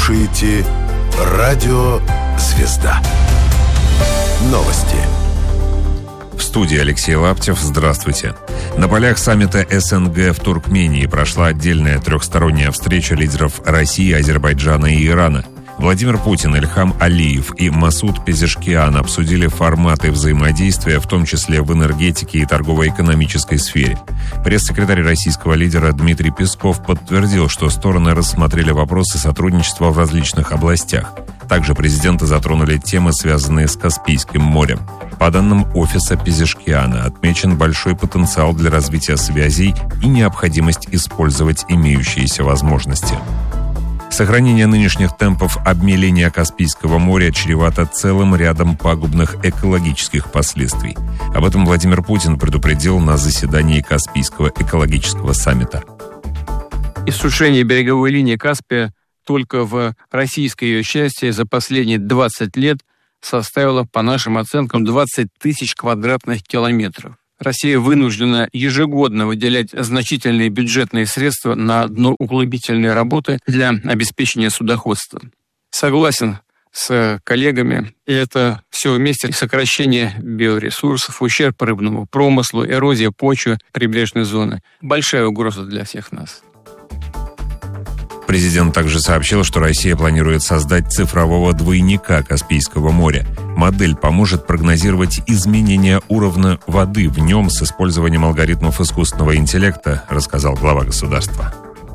слушаете Радио Звезда. Новости. В студии Алексей Лаптев. Здравствуйте. На полях саммита СНГ в Туркмении прошла отдельная трехсторонняя встреча лидеров России, Азербайджана и Ирана. Владимир Путин, Ильхам Алиев и Масуд Пезешкиан обсудили форматы взаимодействия, в том числе в энергетике и торгово-экономической сфере. Пресс-секретарь российского лидера Дмитрий Песков подтвердил, что стороны рассмотрели вопросы сотрудничества в различных областях. Также президенты затронули темы, связанные с Каспийским морем. По данным офиса Пезешкиана, отмечен большой потенциал для развития связей и необходимость использовать имеющиеся возможности. Сохранение нынешних темпов обмеления Каспийского моря чревато целым рядом пагубных экологических последствий. Об этом Владимир Путин предупредил на заседании Каспийского экологического саммита. Иссушение береговой линии Каспия только в российской ее части за последние 20 лет составило, по нашим оценкам, 20 тысяч квадратных километров. Россия вынуждена ежегодно выделять значительные бюджетные средства на дноуглубительные работы для обеспечения судоходства. Согласен с коллегами, и это все вместе сокращение биоресурсов, ущерб рыбному промыслу, эрозия почвы прибрежной зоны. Большая угроза для всех нас. Президент также сообщил, что Россия планирует создать цифрового двойника Каспийского моря. Модель поможет прогнозировать изменения уровня воды в нем с использованием алгоритмов искусственного интеллекта, рассказал глава государства.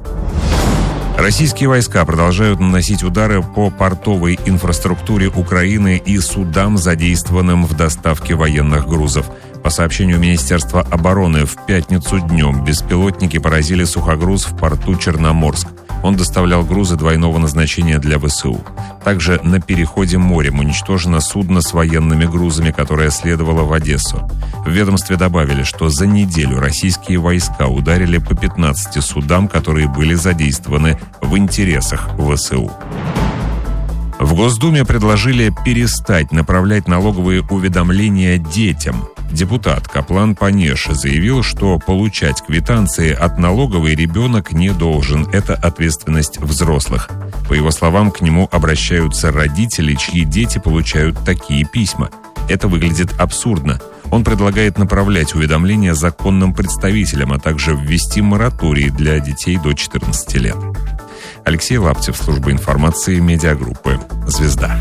Российские войска продолжают наносить удары по портовой инфраструктуре Украины и судам, задействованным в доставке военных грузов. По сообщению Министерства обороны, в пятницу днем беспилотники поразили сухогруз в порту Черноморск. Он доставлял грузы двойного назначения для ВСУ. Также на переходе морем уничтожено судно с военными грузами, которое следовало в Одессу. В ведомстве добавили, что за неделю российские войска ударили по 15 судам, которые были задействованы в интересах ВСУ. В Госдуме предложили перестать направлять налоговые уведомления детям. Депутат Каплан Панеша заявил, что получать квитанции от налоговой ребенок не должен. Это ответственность взрослых. По его словам, к нему обращаются родители, чьи дети получают такие письма. Это выглядит абсурдно. Он предлагает направлять уведомления законным представителям, а также ввести мораторий для детей до 14 лет. Алексей Лаптев, служба информации медиагруппы «Звезда».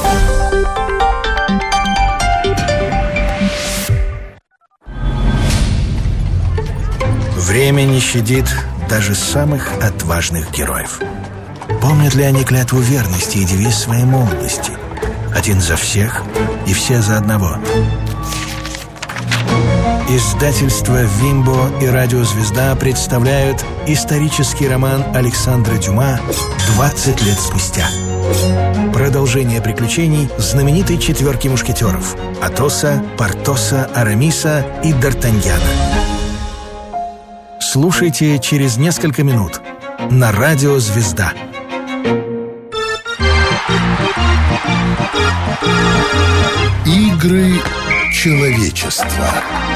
Время не щадит даже самых отважных героев. Помнят ли они клятву верности и девиз своей молодости? Один за всех и все за одного. Издательства «Вимбо» и «Радио Звезда» представляют исторический роман Александра Дюма «20 лет спустя». Продолжение приключений знаменитой четверки мушкетеров – Атоса, Портоса, Арамиса и Д'Артаньяна. Слушайте через несколько минут на «Радио Звезда». Игры человечества.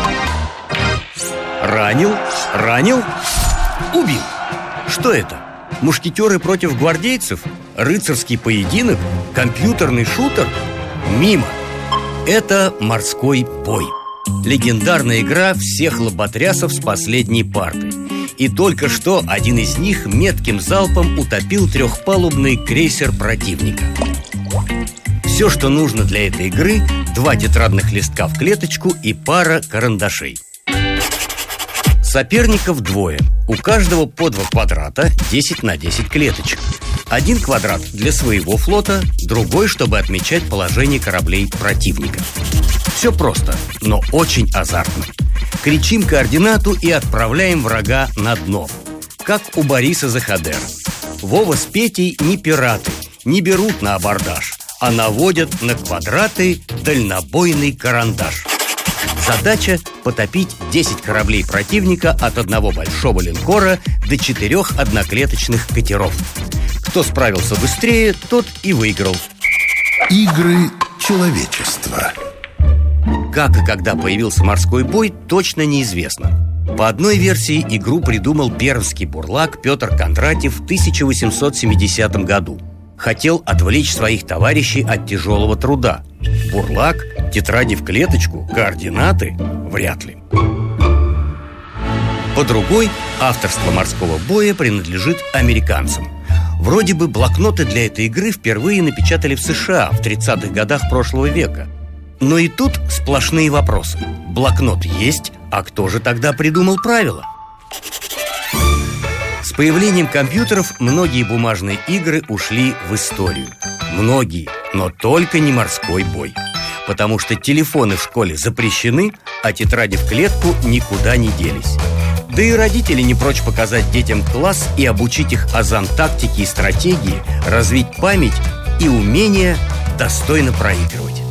Ранил, убил. Что это? Мушкетеры против гвардейцев? Рыцарский поединок? Компьютерный шутер? Мимо. Это морской бой. Легендарная игра всех лоботрясов с последней парты. И только что один из них метким залпом утопил трехпалубный крейсер противника. Все, что нужно для этой игры – 2 тетрадных листка в клеточку и пара карандашей. Соперников 2. У каждого по 2 квадрата, 10 на 10 клеточек. 1 квадрат для своего флота, другой, чтобы отмечать положение кораблей противника. Все просто, но очень азартно. Кричим координату и отправляем врага на дно. Как у Бориса Заходера. Вова с Петей не пираты, не берут на абордаж, а наводят на квадраты дальнобойный карандаш. Задача – потопить 10 кораблей противника от одного большого линкора до 4 одноклеточных катеров. Кто справился быстрее, тот и выиграл. Игры человечества. Как и когда появился морской бой, точно неизвестно. По одной версии, игру придумал пермский бурлак Петр Кондратьев в 1870 году. хотел отвлечь своих товарищей от тяжелого труда. Бурлак, тетради в клеточку, координаты – вряд ли. По другой, авторство морского боя принадлежит американцам. Вроде бы блокноты для этой игры впервые напечатали в США в 30-х годах прошлого века. Но и тут сплошные вопросы. Блокнот есть, а кто же тогда придумал правила? С появлением компьютеров многие бумажные игры ушли в историю. Многие, но только не морской бой. Потому что телефоны в школе запрещены, а тетради в клетку никуда не делись. Да и родители не прочь показать детям класс и обучить их азам тактики и стратегии, развить память и умение достойно проигрывать.